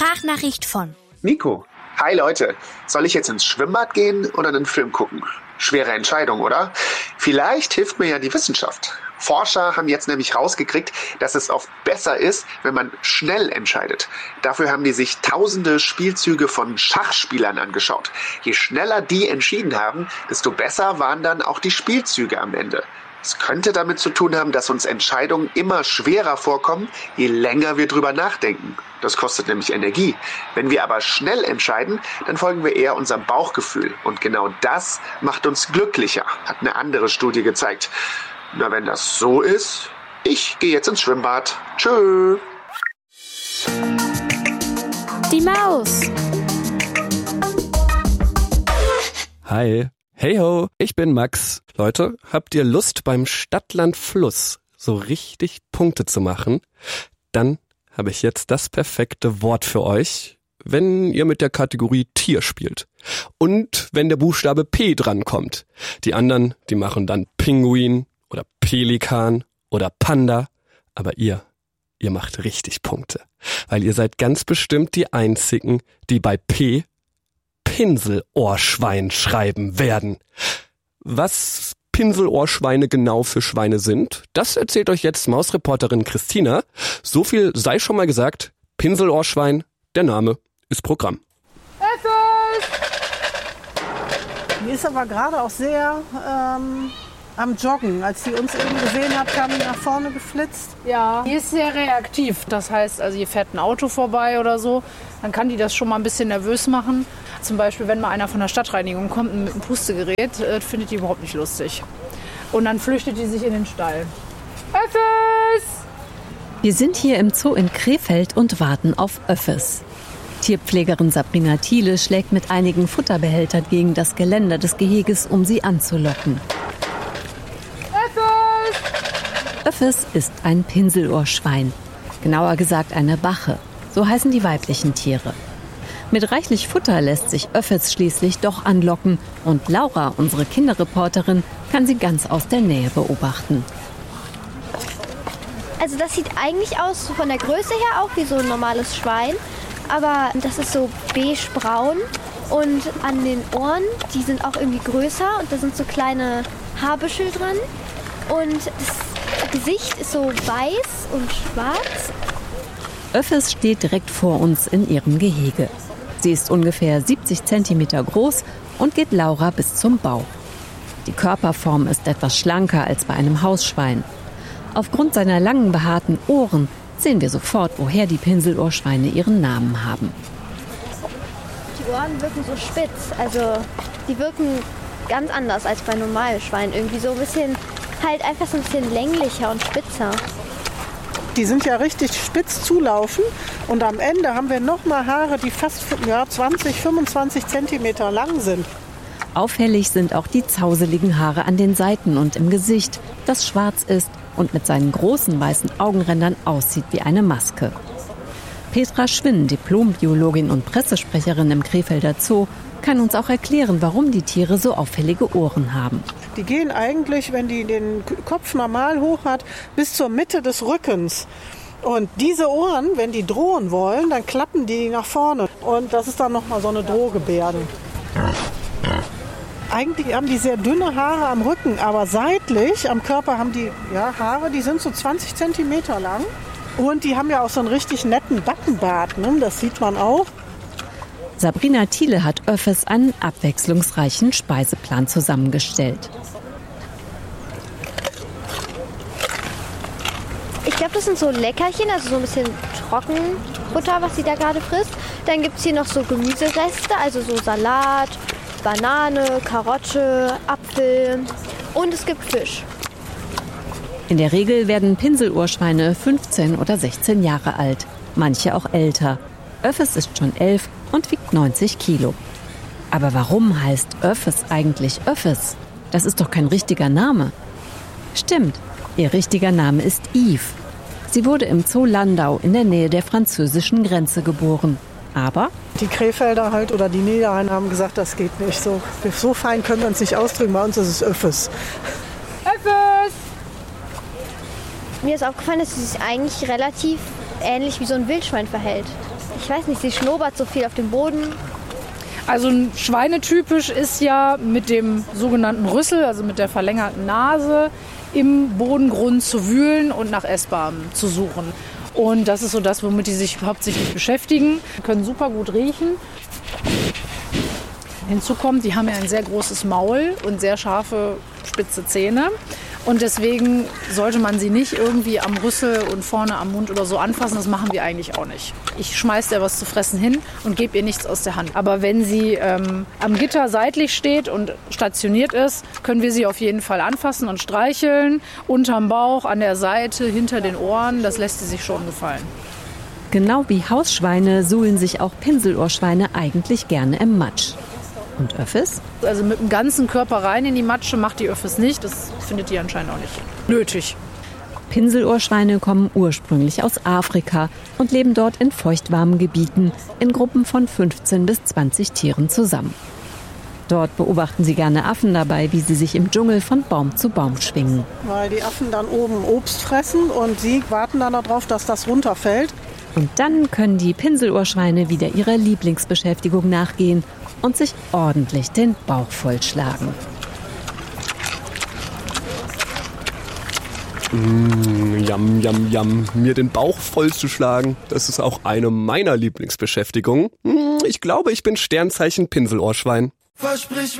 Sprachnachricht von Nico. Hi Leute, soll ich jetzt ins Schwimmbad gehen oder einen Film gucken? Schwere Entscheidung, oder? Vielleicht hilft mir ja die Wissenschaft. Forscher haben jetzt nämlich rausgekriegt, dass es oft besser ist, wenn man schnell entscheidet. Dafür haben die sich tausende Spielzüge von Schachspielern angeschaut. Je schneller die entschieden haben, desto besser waren dann auch die Spielzüge am Ende. Es könnte damit zu tun haben, dass uns Entscheidungen immer schwerer vorkommen, je länger wir drüber nachdenken. Das kostet nämlich Energie. Wenn wir aber schnell entscheiden, dann folgen wir eher unserem Bauchgefühl. Und genau das macht uns glücklicher, hat eine andere Studie gezeigt. Na, wenn das so ist, ich gehe jetzt ins Schwimmbad. Tschö. Die Maus. Hi. Hey ho, ich bin Max. Leute, habt ihr Lust beim Stadtland-Fluss so richtig Punkte zu machen? Dann habe ich jetzt das perfekte Wort für euch, wenn ihr mit der Kategorie Tier spielt. Und wenn der Buchstabe P drankommt. Die anderen, die machen dann Pinguin oder Pelikan oder Panda. Aber ihr macht richtig Punkte. Weil ihr seid ganz bestimmt die Einzigen, die bei P Pinselohrschwein schreiben werden. Was Pinselohrschweine genau für Schweine sind, das erzählt euch jetzt Mausreporterin Christina. So viel sei schon mal gesagt, Pinselohrschwein, der Name ist Programm. Die ist aber gerade auch sehr am Joggen. Als sie uns eben gesehen hat, kam die nach vorne geflitzt. Ja, die ist sehr reaktiv. Das heißt, also hier fährt ein Auto vorbei oder so, dann kann die das schon mal ein bisschen nervös machen. Zum Beispiel, wenn mal einer von der Stadtreinigung kommt mit einem Pustegerät, findet die überhaupt nicht lustig. Und dann flüchtet die sich in den Stall. Öffes! Wir sind hier im Zoo in Krefeld und warten auf Öffes. Tierpflegerin Sabrina Thiele schlägt mit einigen Futterbehältern gegen das Geländer des Geheges, um sie anzulocken. Öffes ist ein Pinselohrschwein, genauer gesagt eine Bache. So heißen die weiblichen Tiere. Mit reichlich Futter lässt sich Öffes schließlich doch anlocken und Laura, unsere Kinderreporterin, kann sie ganz aus der Nähe beobachten. Also das sieht eigentlich aus von der Größe her auch wie so ein normales Schwein, aber das ist so beige-braun und an den Ohren, die sind auch irgendwie größer und da sind so kleine Haarbüschel dran und das Gesicht ist so weiß und schwarz. Öffes steht direkt vor uns in ihrem Gehege. Sie ist ungefähr 70 cm groß und geht Laura bis zum Bauch. Die Körperform ist etwas schlanker als bei einem Hausschwein. Aufgrund seiner langen, behaarten Ohren sehen wir sofort, woher die Pinselohrschweine ihren Namen haben. Die Ohren wirken so spitz, also die wirken ganz anders als bei normalen Schweinen. Irgendwie so ein bisschen, halt einfach so ein bisschen länglicher und spitzer. Die sind ja richtig spitz zulaufen und am Ende haben wir nochmal Haare, die fast 20, 25 Zentimeter lang sind. Auffällig sind auch die zauseligen Haare an den Seiten und im Gesicht, das schwarz ist und mit seinen großen weißen Augenrändern aussieht wie eine Maske. Petra Schwinn, Diplombiologin und Pressesprecherin im Krefelder Zoo, kann uns auch erklären, warum die Tiere so auffällige Ohren haben. Die gehen eigentlich, wenn die den Kopf normal hoch hat, bis zur Mitte des Rückens. Und diese Ohren, wenn die drohen wollen, dann klappen die nach vorne. Und das ist dann nochmal so eine Drohgebärde. Eigentlich haben die sehr dünne Haare am Rücken, aber seitlich am Körper haben die Haare, die sind so 20 Zentimeter lang. Und die haben ja auch so einen richtig netten Backenbart, ne? Das sieht man auch. Sabrina Thiele hat Öffes einen abwechslungsreichen Speiseplan zusammengestellt. Ich glaube, das sind so Leckerchen, also so ein bisschen Trockenfutter, was sie da gerade frisst. Dann gibt es hier noch so Gemüsereste, also so Salat, Banane, Karotte, Apfel und es gibt Fisch. In der Regel werden Pinselohrschweine 15 oder 16 Jahre alt, manche auch älter. Öffes ist schon 11 und wiegt 90 Kilo. Aber warum heißt Öffes eigentlich Öffes? Das ist doch kein richtiger Name. Stimmt, ihr richtiger Name ist Yves. Sie wurde im Zoo Landau in der Nähe der französischen Grenze geboren. Aber die Krefelder halt oder die Niederrheiner haben gesagt, das geht nicht so. So fein können wir uns nicht ausdrücken, bei uns ist es Öffes. Öffes! Mir ist aufgefallen, dass sie sich eigentlich relativ ähnlich wie so ein Wildschwein verhält. ich weiß nicht, sie schnobert so viel auf dem Boden. Also ein Schweinetypisch ist ja mit dem sogenannten Rüssel, also mit der verlängerten Nase, im Bodengrund zu wühlen und nach Essbarem zu suchen. Und das ist so das, womit die sich hauptsächlich beschäftigen. Die können super gut riechen. Hinzu kommt, die haben ja ein sehr großes Maul und sehr scharfe, spitze Zähne. Und deswegen sollte man sie nicht irgendwie am Rüssel und vorne am Mund oder so anfassen. Das machen wir eigentlich auch nicht. Ich schmeiße ihr was zu fressen hin und gebe ihr nichts aus der Hand. Aber wenn sie am Gitter seitlich steht und stationiert ist, können wir sie auf jeden Fall anfassen und streicheln. Unterm Bauch, an der Seite, hinter den Ohren. Das lässt sie sich schon gefallen. Genau wie Hausschweine suhlen sich auch Pinselohrschweine eigentlich gerne im Matsch. Und Öffis? Also mit dem ganzen Körper rein in die Matsche macht die Öffis nicht. Das findet die anscheinend auch nicht nötig. Pinselohrschweine kommen ursprünglich aus Afrika und leben dort in feuchtwarmen Gebieten in Gruppen von 15 bis 20 Tieren zusammen. Dort beobachten sie gerne Affen dabei, wie sie sich im Dschungel von Baum zu Baum schwingen. Weil die Affen dann oben Obst fressen und sie warten dann darauf, dass das runterfällt. Und dann können die Pinselohrschweine wieder ihrer Lieblingsbeschäftigung nachgehen und sich ordentlich den Bauch vollschlagen. Yum, yum, yum. Mir den Bauch vollzuschlagen, das ist auch eine meiner Lieblingsbeschäftigungen. Ich glaube, ich bin Sternzeichen Pinselohrschwein. Versprich